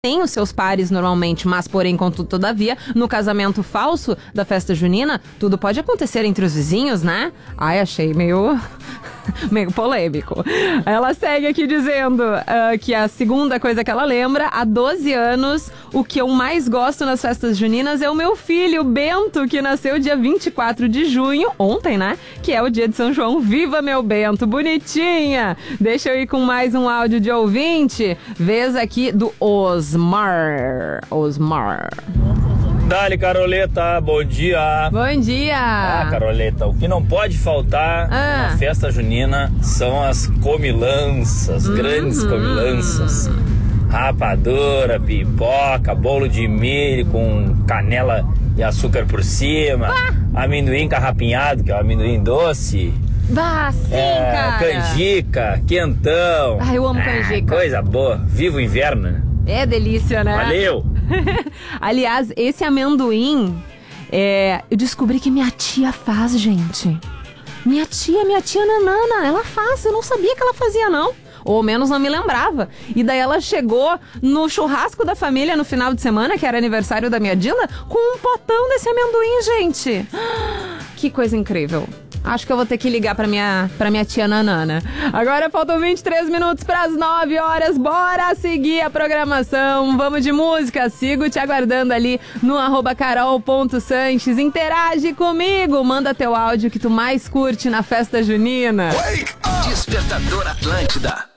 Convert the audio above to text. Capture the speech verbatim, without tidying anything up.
tem os seus pares normalmente, mas porém, contudo, todavia, no casamento falso da festa junina, tudo pode acontecer entre os vizinhos, né? Ai, achei meio... meio polêmico. Ela segue aqui dizendo uh, que a segunda coisa que ela lembra, há doze anos, o que eu mais gosto nas festas juninas é o meu filho, Bento, que nasceu dia vinte e quatro de junho, ontem, né? Que é o dia de São João. Viva meu Bento, bonitinha! Deixa eu ir com mais um áudio de ouvinte, vez aqui do Osmar. Osmar. Dali, Caroleta, bom dia. Bom dia. Ah, Caroleta, o que não pode faltar ah. na festa junina são as comilanças, uhum. grandes comilanças. Rapadura, pipoca, bolo de milho com canela e açúcar por cima, ah. amendoim carrapinhado, que é o amendoim doce. Bah, sim, é, cara. Canjica, quentão. Ah, eu amo ah, canjica. Coisa boa, viva o inverno, né? É delícia, né? Valeu! Aliás, esse amendoim, é, eu descobri que minha tia faz, gente. Minha tia, minha tia Nanana, ela faz. Eu não sabia que ela fazia, não. Ou ao menos não me lembrava. E daí ela chegou no churrasco da família no final de semana, que era aniversário da minha Dinda, com um potão desse amendoim, gente. Que coisa incrível. Acho que eu vou ter que ligar pra minha, pra minha tia Nanana. Agora faltam vinte e três minutos para as nove horas. Bora seguir a programação. Vamos de música. Sigo te aguardando ali no arroba carol ponto sanches. Interage comigo. Manda teu áudio que tu mais curte na festa junina. Despertador Atlântida.